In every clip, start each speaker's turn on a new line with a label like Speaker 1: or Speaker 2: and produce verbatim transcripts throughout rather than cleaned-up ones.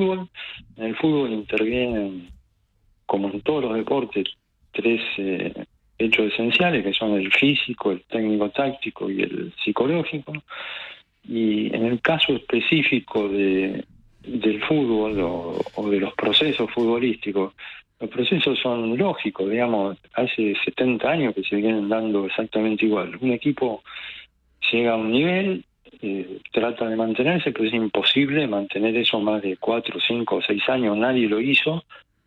Speaker 1: fútbol. En el fútbol intervienen, como en todos los deportes, tres eh, hechos esenciales, que son el físico, el técnico-táctico y el psicológico. Y en el caso específico de, del fútbol o, o de los procesos futbolísticos, los procesos son lógicos, digamos, hace setenta años que se vienen dando exactamente igual. Un equipo llega a un nivel, eh, trata de mantenerse, pero es imposible mantener eso más de cuatro, cinco o seis años, nadie lo hizo.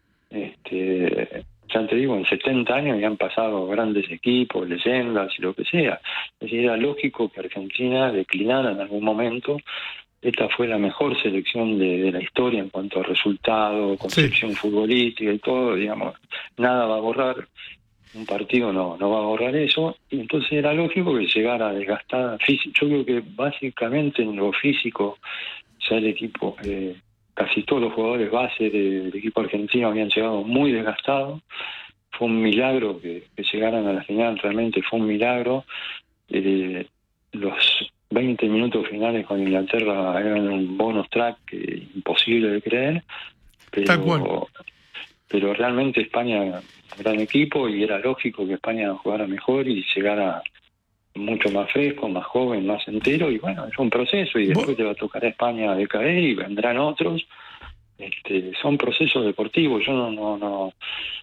Speaker 1: Este, ya te digo, en setenta años ya han pasado grandes equipos, leyendas y lo que sea. Es decir, era lógico que Argentina declinara en algún momento. Esta fue la mejor selección de, de la historia en cuanto a resultado, concepción sí. futbolística y todo, digamos, nada va a borrar, un partido no, no va a borrar eso, y entonces era lógico que llegara desgastada física. Yo creo que básicamente en lo físico, ya el equipo, eh, casi todos los jugadores base de, del equipo argentino habían llegado muy desgastados. Fue un milagro que, que llegaran a la final, realmente fue un milagro. Eh, los veinte minutos finales con Inglaterra eran un bonus track eh, imposible de creer, pero, pero realmente España, un gran equipo, y era lógico que España jugara mejor y llegara mucho más fresco, más joven, más entero, y bueno, es un proceso, y después te va a tocar a España decaer y vendrán otros. Este, son procesos deportivos, yo no, no, no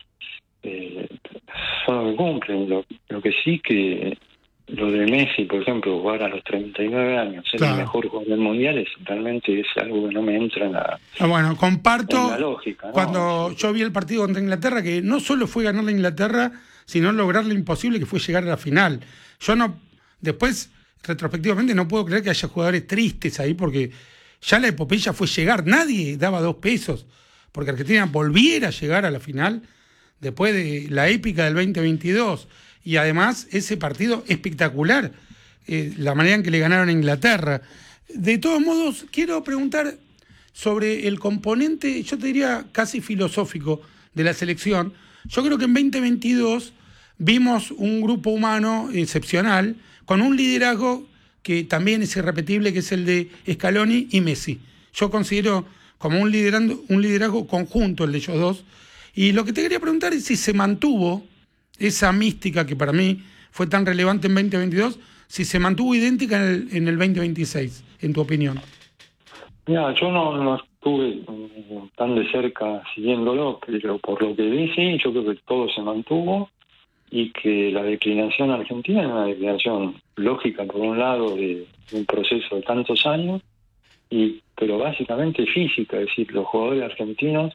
Speaker 1: eh, son lo que cumplen. Lo, lo que sí que lo de Messi, por ejemplo, jugar a los treinta y nueve años, ser claro. el mejor jugador del mundial, es realmente es algo que no me entra en la,
Speaker 2: ah, bueno, comparto
Speaker 1: en la lógica, ¿no?
Speaker 2: Cuando yo vi el partido contra Inglaterra, que no solo fue ganar la Inglaterra, sino lograr lo imposible, que fue llegar a la final. Yo no, después, retrospectivamente, no puedo creer que haya jugadores tristes ahí, porque ya la epopeya fue llegar, nadie daba dos pesos, porque Argentina volviera a llegar a la final, después de la épica del veinte veintidós. Y además ese partido espectacular, eh, la manera en que le ganaron a Inglaterra. De todos modos, quiero preguntar sobre el componente, yo te diría casi filosófico, de la selección. Yo creo que en veinte veintidós vimos un grupo humano excepcional, con un liderazgo que también es irrepetible, que es el de Scaloni y Messi. Yo considero como un liderazgo, un liderazgo conjunto el de ellos dos. Y lo que te quería preguntar es si se mantuvo esa mística que para mí fue tan relevante en veinte veintidós, si se mantuvo idéntica en el, en el veinte veintiséis, en tu opinión.
Speaker 1: Mira, yo no, no estuve tan de cerca siguiéndolo, pero por lo que vi, sí, yo creo que todo se mantuvo, y que la declinación argentina es una declinación lógica, por un lado, de, de un proceso de tantos años, y pero básicamente física, es decir, los jugadores argentinos,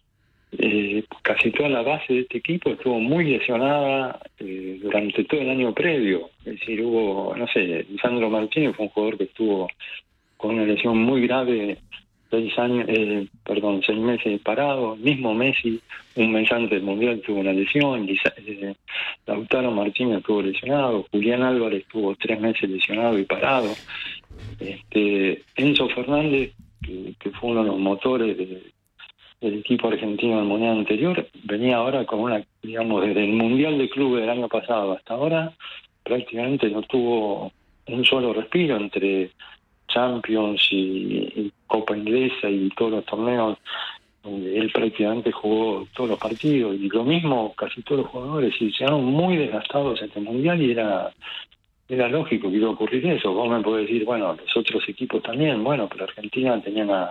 Speaker 1: Eh, casi toda la base de este equipo estuvo muy lesionada eh, durante todo el año previo. Es decir, hubo, no sé, Lisandro Martínez fue un jugador que estuvo con una lesión muy grave, seis años, eh, perdón, seis meses parado. Mismo Messi, un mes antes del Mundial, tuvo una lesión. Eh, Lautaro Martínez estuvo lesionado. Julián Álvarez estuvo tres meses lesionado y parado. Este, Enzo Fernández, que, que fue uno de los motores de el equipo argentino del mundial anterior, venía ahora con una, digamos, desde el mundial de clubes del año pasado hasta ahora, prácticamente no tuvo un solo respiro entre Champions y, y Copa Inglesa y todos los torneos donde él prácticamente jugó todos los partidos, y lo mismo casi todos los jugadores, y llegaron muy desgastados este mundial, y era era lógico que iba a ocurrir eso. Vos me podés decir, bueno, los otros equipos también, bueno, pero Argentina tenía una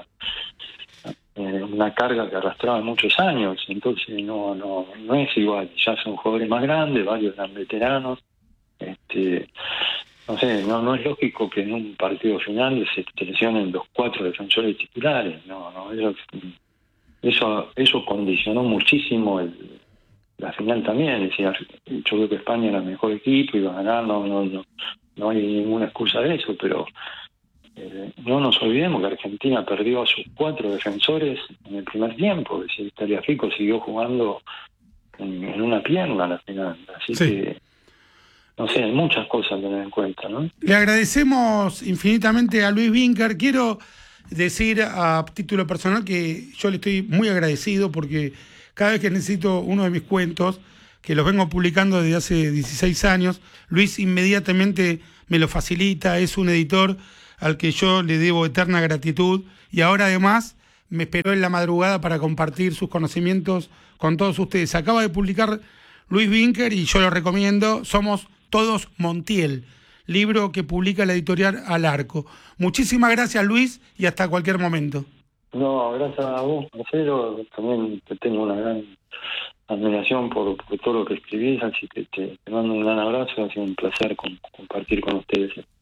Speaker 1: una carga que arrastraba muchos años, entonces no no no es igual, ya son jugadores más grandes, varios eran veteranos, este no sé, no no es lógico que en un partido final se lesionen los cuatro defensores titulares, no no eso eso, eso condicionó muchísimo el, la final también. Es decir, yo creo que España era el mejor equipo, iba a ganar, no no no, no hay ninguna excusa de eso, pero Eh, no nos olvidemos que Argentina perdió a sus cuatro defensores en el primer tiempo. Es decir, Tagliafico siguió jugando en, en una pierna a la final. Así sí. que, no sé, hay muchas cosas a tener en cuenta, ¿no?
Speaker 2: Le agradecemos infinitamente a Luis Vincar. Quiero decir a título personal que yo le estoy muy agradecido, porque cada vez que necesito uno de mis cuentos, que los vengo publicando desde hace dieciséis años, Luis inmediatamente me lo facilita. Es un editor al que yo le debo eterna gratitud, y ahora además me esperó en la madrugada para compartir sus conocimientos con todos ustedes. Acaba de publicar Luis Vinker y yo lo recomiendo, Somos Todos Montiel, libro que publica la editorial Al Arco. Muchísimas gracias, Luis, y hasta cualquier momento.
Speaker 1: No, gracias a vos, Marcelo. También te tengo una gran admiración por, por todo lo que escribís, así que te, te mando un gran abrazo. Ha sido un placer con, compartir con ustedes.